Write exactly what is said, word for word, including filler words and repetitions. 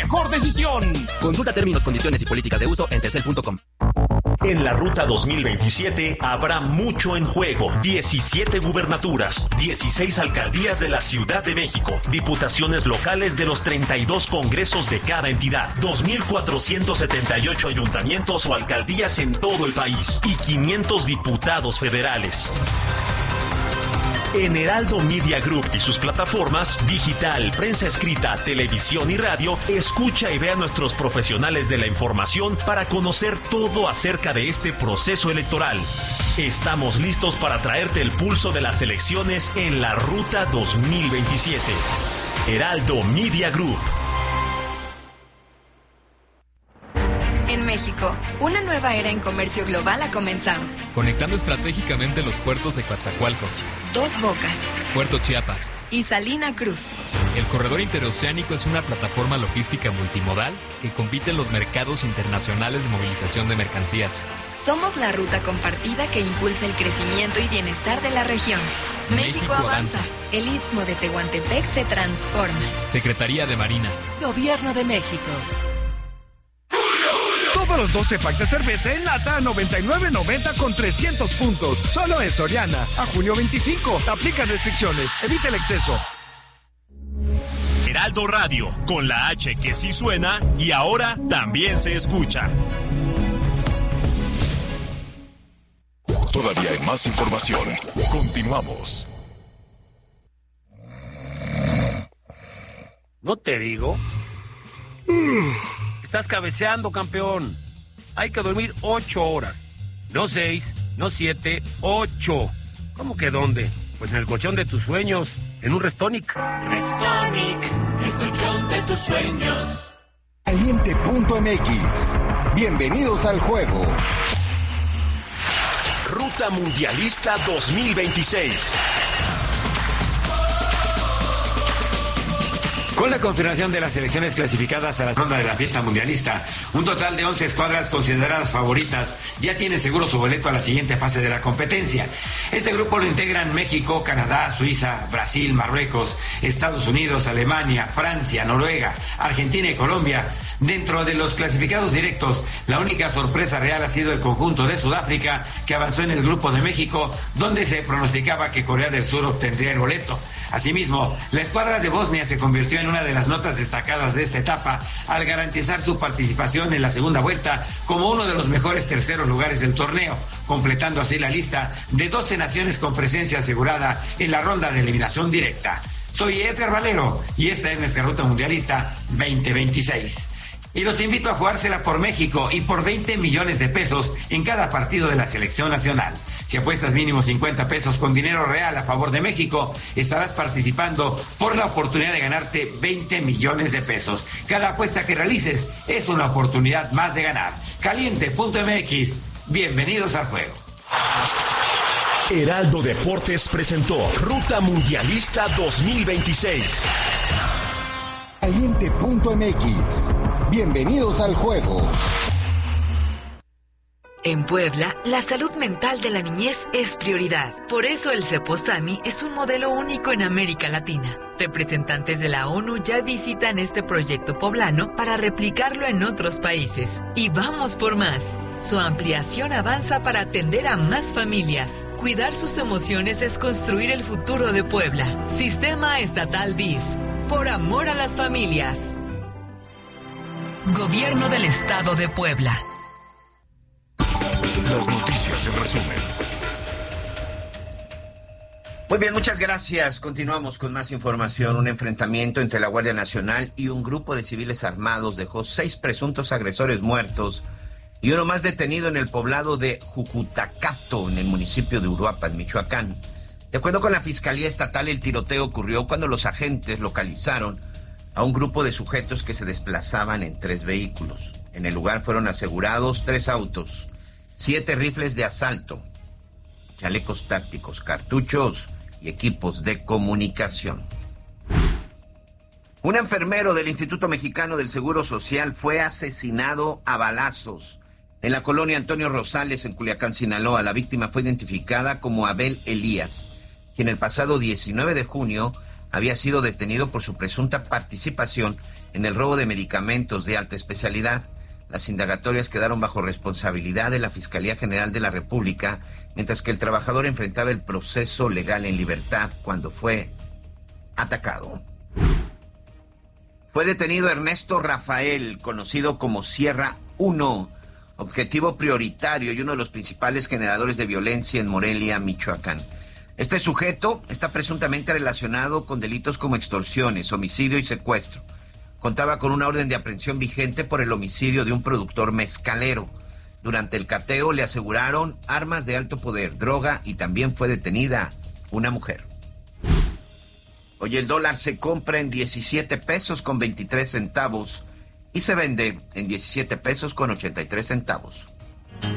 mejor decisión. Consulta términos, condiciones y políticas de uso en telcel punto com. En la Ruta dos mil veintisiete habrá mucho en juego. diecisiete gubernaturas, dieciséis alcaldías de la Ciudad de México, diputaciones locales de los treinta y dos congresos de cada entidad, dos mil cuatrocientos setenta y ocho ayuntamientos o alcaldías en todo el país y quinientos diputados federales. En Heraldo Media Group y sus plataformas, digital, prensa escrita, televisión y radio, escucha y ve a nuestros profesionales de la información para conocer todo acerca de este proceso electoral. Estamos listos para traerte el pulso de las elecciones en la Ruta dos mil veintisiete. Heraldo Media Group. En México, una nueva era en comercio global ha comenzado. Conectando estratégicamente los puertos de Coatzacoalcos, Dos Bocas, Puerto Chiapas y Salina Cruz. El corredor interoceánico es una plataforma logística multimodal que compite en los mercados internacionales de movilización de mercancías. Somos la ruta compartida que impulsa el crecimiento y bienestar de la región. México, México avanza. avanza. El Istmo de Tehuantepec se transforma. Secretaría de Marina. Gobierno de México. Todos los doce packs de cerveza en lata a noventa y nueve noventa con trescientos puntos. Solo en Soriana. A junio veinticinco. Aplican restricciones. Evita el exceso. Heraldo Radio, con la H que sí suena y ahora también se escucha. Todavía hay más información. Continuamos. ¿No te digo? Estás cabeceando, campeón. Hay que dormir ocho horas. No seis, no siete, ocho. ¿Cómo que dónde? Pues en el colchón de tus sueños, en un Restonic. Restonic, el colchón de tus sueños. Caliente punto m x. Bienvenidos al juego. Ruta Mundialista dos mil veintiséis. Con la confirmación de las selecciones clasificadas a la ronda de la fiesta mundialista, un total de once escuadras consideradas favoritas ya tiene seguro su boleto a la siguiente fase de la competencia. Este grupo lo integran México, Canadá, Suiza, Brasil, Marruecos, Estados Unidos, Alemania, Francia, Noruega, Argentina y Colombia. Dentro de los clasificados directos, la única sorpresa real ha sido el conjunto de Sudáfrica, que avanzó en el grupo de México, donde se pronosticaba que Corea del Sur obtendría el boleto. Asimismo, la escuadra de Bosnia se convirtió en una de las notas destacadas de esta etapa al garantizar su participación en la segunda vuelta como uno de los mejores terceros lugares del torneo, completando así la lista de doce naciones con presencia asegurada en la ronda de eliminación directa. Soy Edgar Valero y esta es nuestra Ruta Mundialista veinte veintiséis. Y los invito a jugársela por México y por veinte millones de pesos en cada partido de la selección nacional. Si apuestas mínimo cincuenta pesos con dinero real a favor de México, estarás participando por la oportunidad de ganarte veinte millones de pesos. Cada apuesta que realices es una oportunidad más de ganar. Caliente punto m x. Bienvenidos al juego. Heraldo Deportes presentó Ruta Mundialista dos mil veintiséis. Caliente punto m x. Bienvenidos al juego. En Puebla, la salud mental de la niñez es prioridad. Por eso el Ceposami es un modelo único en América Latina. Representantes de la ONU ya visitan este proyecto poblano para replicarlo en otros países. Y vamos por más. Su ampliación avanza para atender a más familias. Cuidar sus emociones es construir el futuro de Puebla. Sistema Estatal D I F. Por amor a las familias. Gobierno del Estado de Puebla. Las noticias en resumen. Muy bien, muchas gracias. Continuamos con más información. Un enfrentamiento entre la Guardia Nacional y un grupo de civiles armados dejó seis presuntos agresores muertos y uno más detenido en el poblado de Jucutacato, en el municipio de Uruapan, Michoacán. De acuerdo con la Fiscalía Estatal, el tiroteo ocurrió cuando los agentes localizaron a un grupo de sujetos que se desplazaban en tres vehículos. En el lugar fueron asegurados tres autos, siete rifles de asalto, chalecos tácticos, cartuchos y equipos de comunicación. Un enfermero del Instituto Mexicano del Seguro Social fue asesinado a balazos en la colonia Antonio Rosales, en Culiacán, Sinaloa. La víctima fue identificada como Abel Elías, quien el pasado diecinueve de junio había sido detenido por su presunta participación en el robo de medicamentos de alta especialidad. Las indagatorias quedaron bajo responsabilidad de la Fiscalía General de la República, mientras que el trabajador enfrentaba el proceso legal en libertad cuando fue atacado. Fue detenido Ernesto Rafael, conocido como Sierra uno, objetivo prioritario y uno de los principales generadores de violencia en Morelia, Michoacán. Este sujeto está presuntamente relacionado con delitos como extorsiones, homicidio y secuestro. Contaba con una orden de aprehensión vigente por el homicidio de un productor mezcalero. Durante el cateo le aseguraron armas de alto poder, droga y también fue detenida una mujer. Hoy el dólar se compra en diecisiete pesos con veintitrés centavos y se vende en diecisiete pesos con ochenta y tres centavos.